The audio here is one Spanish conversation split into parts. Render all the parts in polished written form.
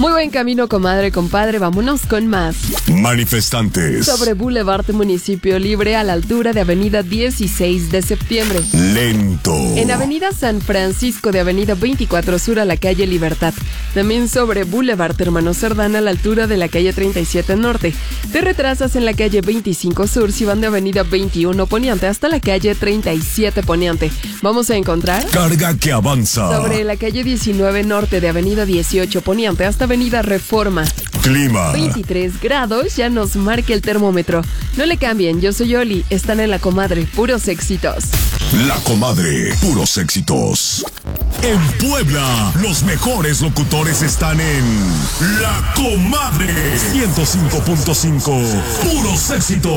Muy buen camino, comadre, compadre. Vámonos con más. Manifestantes. Sobre Boulevard Municipio Libre a la altura de Avenida 16 de septiembre. Lento. En Avenida San Francisco de Avenida 24 Sur a la calle Libertad. También sobre Boulevard Hermano Cerdán a la altura de la calle 37 Norte. Te retrasas en la calle 25 Sur si van de Avenida 21 Poniente hasta la calle 37 Poniente. Vamos a encontrar... Carga que avanza. Sobre la calle 19 Norte de Avenida 18 Poniente hasta Avenida Reforma. Clima. 23 grados, ya nos marca el termómetro. No le cambien, yo soy Oli, están en La Comadre, puros éxitos. La Comadre, puros éxitos. En Puebla, los mejores locutores están en La Comadre 105.5, puros éxitos.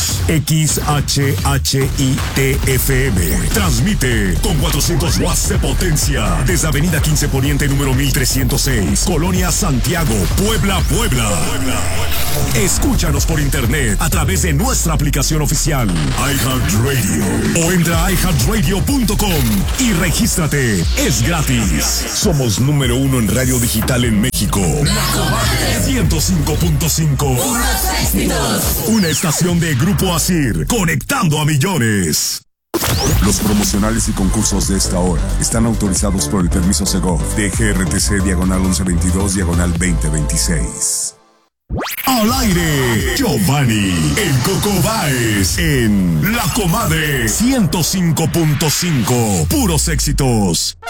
XHHITFM transmite con 400 watts de potencia desde Avenida 15 Poniente número 1306, Colonia Santiago, Puebla. Escúchanos por internet a través de nuestra aplicación oficial iHeartRadio o entra a iHeartRadio.com y regístrate. Es gratis. Somos número 1 en radio digital en México. La Comadre 105.5. Una estación de Grupo Asir, conectando a millones. Los promocionales y concursos de esta hora están autorizados por el permiso Segov de GRTC diagonal 1122 Al aire, Giovanni, el Coco Báez, en La Comadre 105.5, puros éxitos.